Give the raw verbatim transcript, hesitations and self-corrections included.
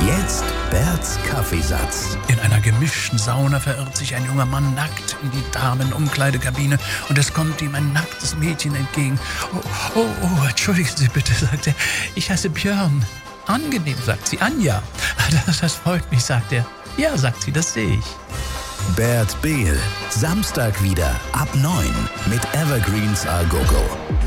Jetzt Berts Kaffeesatz. In einer gemischten Sauna verirrt sich ein junger Mann nackt in die Damenumkleidekabine und es kommt ihm ein nacktes Mädchen entgegen. Oh, oh, oh, entschuldigen Sie bitte, sagt er. Ich heiße Björn. Angenehm, sagt sie. Anja. Das, das freut mich, sagt er. Ja, sagt sie, das sehe ich. Bert Behl. Samstag wieder ab neun mit Evergreens A Go Go.